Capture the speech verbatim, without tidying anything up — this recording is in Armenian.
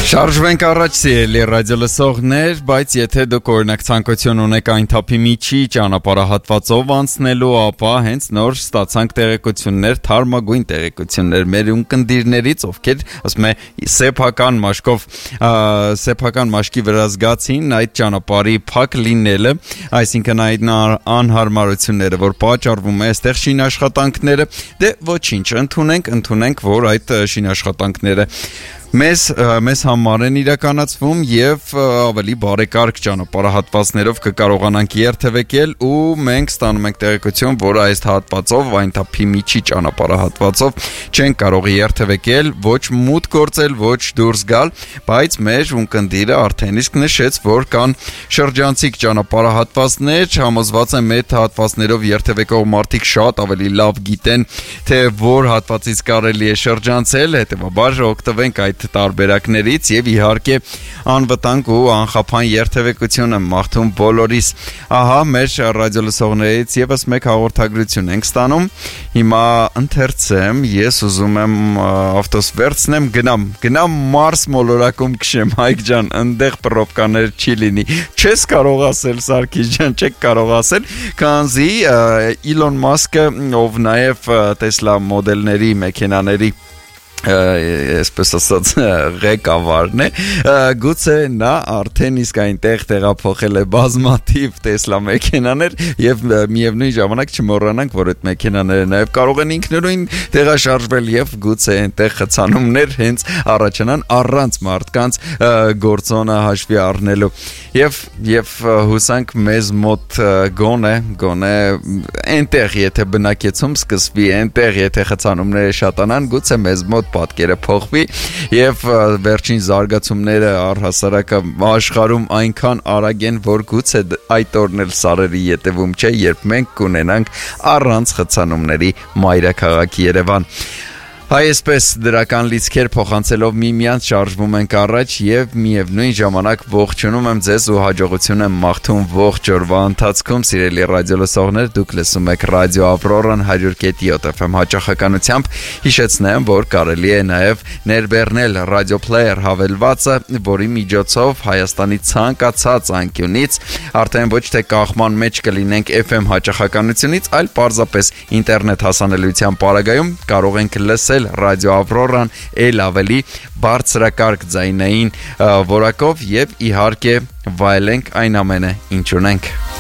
Շարժվենք առաջ սիրելի ռադիոլսողներ, բայց եթե դուք օրինակ ցանկություն ունեք այն թափի միջի ճանապարհահատվածով անցնելու, ապա հենց նոր ստացանք տեղեկություններ, թարմագույն տեղեկություններ մեր ունկնդիրներից, ովքեր ասում է սեփական մաշկով, սեփական մաշկի վրա զգացին այդ ճանապարհի փակ լինելը, այսինքն այն անհարմարությունները, որ պատճառվում է այստեղ շինաշխատանքները, դե ոչինչ, ընդունենք, ընդունենք, որ այդ շինաշխատանքները Մեզ, մեզ համար են իրականացվում և ավելի բարեկարգ ճանապարհահատվածներով կկարողանանք երթևեկել ու մենք ստանում ենք տեղեկություն, որ այս հատվածով, այն թափի միջի ճանապարհահատվածով չենք կարող երթևեկել, ոչ մուտք գործել, ոչ դուրս գալ, բայց մեր ունկնդիրը արդեն իսկ նշեց, որ կան շրջանցիկ ճանապարհահատվածներ, համոզված եմ այդ հատվածներով երթևեկող մարդիկ շատ ավելի լավ գիտեն, թե որ հատվածից կարելի է շրջանցել, հետևաբար օգտվենք այդ տարբերակներից եւ իհարկե անվտանգ ու անխափան երթևեկություն եմ մաղթում բոլորիս։ Ահա մեր ռադիոլսողներից եւս մեկ հաղորդագրություն ենք ստանում։ Հիմա ընթերցեմ, ես ուզում եմ ավտոս վերցնեմ, գնամ, գնամ Մարս մոլորակում քշեմ, Հայկ ջան, այնտեղ պրոբկաներ չի լինի։ Չես կարող ասել Սարգիս ջան, չեք կարող ասել, քանզի Իլոն Մասկը, ով նաեւ Տեսլա մոդելների, մեքենաների այսպես ասած ղեկավարն է գուցե նա արդեն իսկ այնտեղ տեղափոխել է բազմաթիվ Տեսլա մեքենաներ եւ միևնույն ժամանակ չմոռանանք որ այդ մեքենաները նաեւ կարող են ինքնուրույն տեղաշարժվել եւ գուցե այնտեղ խցանումներ հենց առաջանան առանց մարդկանց գործոնը հաշվի առնելու եւ եւ հուսանք մեզ մոտ գոնե գոնե այնտեղ եթե բնակեցում սկսվի այնտեղ եթե խցանումները շատանան գուցե մեզ մոտ պատկերը փոխվի եւ վերջին զարգացումները առհասարակ աշխարհում այնքան արագ են որ գուցե այդ օրն էլ սարերի ետևում չէ երբ մենք կունենանք առանց խցանումների մայրաքաղաք Երևան Այսպես դրական լիցքեր փոխանցելով միմյանց շարժվում ենք առաջ եւ միևնույն ժամանակ ողջունում եմ ձեզ ու հաջողություն եմ մաղթում ողջ օրվա ընթացքում սիրելի ռադիոլսողներ դուք լսում եք ռադիո Ավրորան one hundred point seven F M հաճախականությամբ հիշեցնեմ որ կարելի է նաեւ ներբեռնել ռադիո պլեյեր հավելվածը որի միջոցով Հայաստանի ցանկացած անկյունից արդեն ոչ թե կախման մեջ կլինենք F M հաճախականությունից այլ պարզապես ինտերնետ հասանելիության պարագայում կարող ենք լսել Ռադիո Ավրորան էլ ավելի բարձրակարգ ձայնային որակով եւ իհարկե վայելենք այն ամենը ինչ ունենք